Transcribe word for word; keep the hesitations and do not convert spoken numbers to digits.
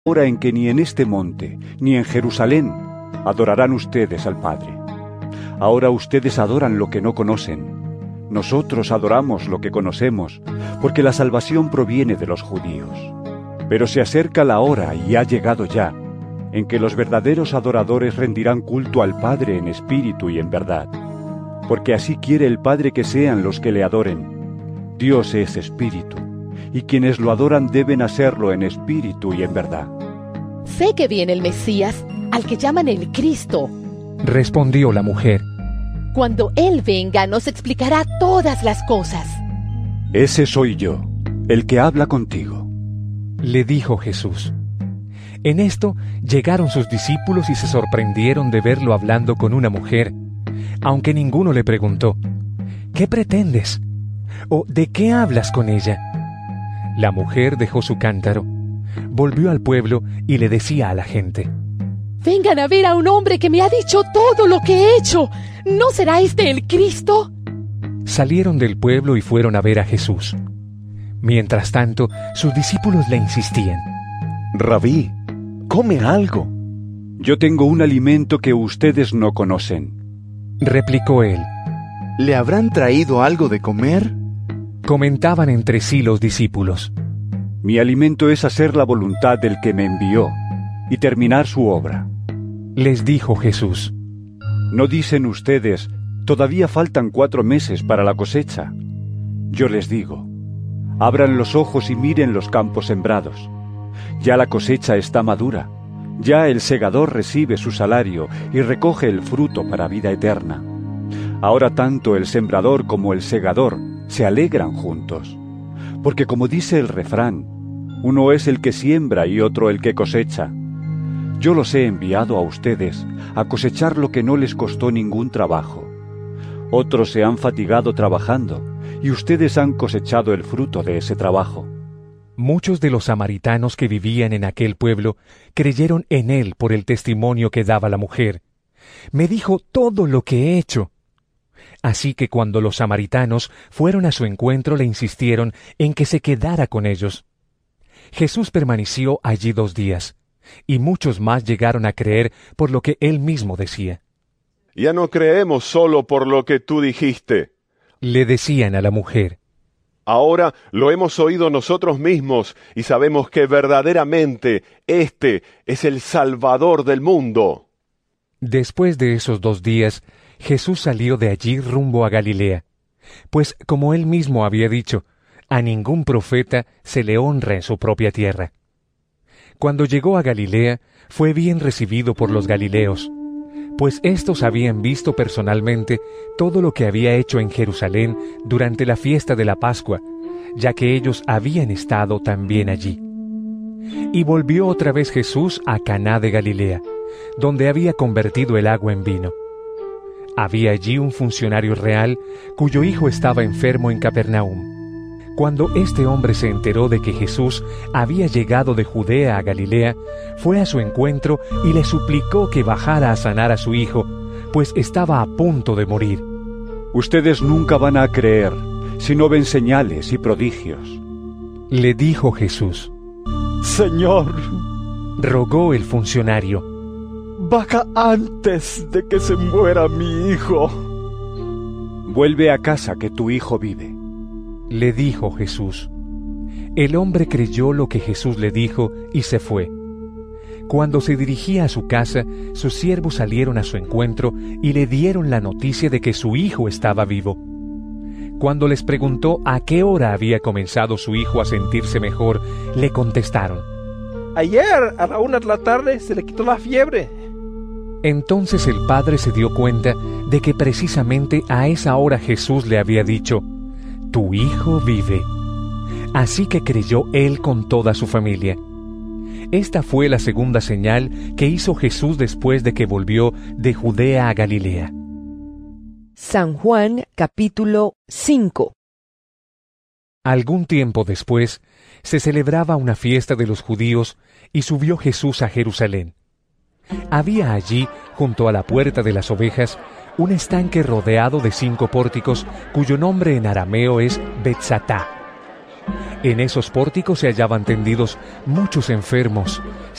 hora en que ni en este monte, ni en Jerusalén, adorarán ustedes al Padre. Ahora ustedes adoran lo que no conocen. Nosotros adoramos lo que conocemos, porque la salvación proviene de los judíos. Pero se acerca la hora, y ha llegado ya, en que los verdaderos adoradores rendirán culto al Padre en espíritu y en verdad. Porque así quiere el Padre que sean los que le adoren. Dios es espíritu, y quienes lo adoran deben hacerlo en espíritu y en verdad. Sé que viene el Mesías, al que llaman el Cristo, respondió la mujer. Cuando Él venga, nos explicará todas las cosas. Ese soy yo, el que habla contigo, le dijo Jesús. En esto llegaron sus discípulos y se sorprendieron de verlo hablando con una mujer, aunque ninguno le preguntó, ¿qué pretendes? ¿O de qué hablas con ella? La mujer dejó su cántaro, volvió al pueblo y le decía a la gente, vengan a ver a un hombre que me ha dicho todo lo que he hecho. ¿No será este el Cristo? Salieron del pueblo y fueron a ver a Jesús. Mientras tanto, sus discípulos le insistían. Rabí, come algo. Yo tengo un alimento que ustedes no conocen, replicó él. ¿Le habrán traído algo de comer? Comentaban entre sí los discípulos. Mi alimento es hacer la voluntad del que me envió y terminar su obra. Les dijo Jesús. ¿No dicen ustedes, todavía faltan cuatro meses para la cosecha? Yo les digo, abran los ojos y miren los campos sembrados. Ya la cosecha está madura, ya el segador recibe su salario y recoge el fruto para vida eterna. Ahora tanto el sembrador como el segador se alegran juntos, porque como dice el refrán, uno es el que siembra y otro el que cosecha. Yo los he enviado a ustedes a cosechar lo que no les costó ningún trabajo. Otros se han fatigado trabajando, y ustedes han cosechado el fruto de ese trabajo. Muchos de los samaritanos que vivían en aquel pueblo creyeron en él por el testimonio que daba la mujer. Me dijo todo lo que he hecho. Así que cuando los samaritanos fueron a su encuentro le insistieron en que se quedara con ellos. Jesús permaneció allí dos días. Y muchos más llegaron a creer por lo que él mismo decía. Ya no creemos solo por lo que tú dijiste, le decían a la mujer. Ahora lo hemos oído nosotros mismos y sabemos que verdaderamente este es el Salvador del mundo. Después de esos dos días, Jesús salió de allí rumbo a Galilea, pues como él mismo había dicho, a ningún profeta se le honra en su propia tierra. Cuando llegó a Galilea, fue bien recibido por los galileos, pues éstos habían visto personalmente todo lo que había hecho en Jerusalén durante la fiesta de la Pascua, ya que ellos habían estado también allí. Y volvió otra vez Jesús a Caná de Galilea, donde había convertido el agua en vino. Había allí un funcionario real cuyo hijo estaba enfermo en Capernaum. Cuando este hombre se enteró de que Jesús había llegado de Judea a Galilea, fue a su encuentro y le suplicó que bajara a sanar a su hijo, pues estaba a punto de morir. Ustedes nunca van a creer si no ven señales y prodigios, le dijo Jesús. Señor, rogó el funcionario, baja antes de que se muera mi hijo. Vuelve a casa que tu hijo vive, le dijo Jesús. El hombre creyó lo que Jesús le dijo y se fue. Cuando se dirigía a su casa, sus siervos salieron a su encuentro y le dieron la noticia de que su hijo estaba vivo. Cuando les preguntó a qué hora había comenzado su hijo a sentirse mejor, le contestaron: ayer a la una de la tarde se le quitó la fiebre. Entonces el padre se dio cuenta de que precisamente a esa hora Jesús le había dicho: tu hijo vive. Así que creyó él con toda su familia. Esta fue la segunda señal que hizo Jesús después de que volvió de Judea a Galilea. San Juan capítulo cinco. Algún tiempo después, se celebraba una fiesta de los judíos y subió Jesús a Jerusalén. Había allí, junto a la puerta de las ovejas, un estanque rodeado de cinco pórticos, cuyo nombre en arameo es Betzatá. En esos pórticos se hallaban tendidos muchos enfermos,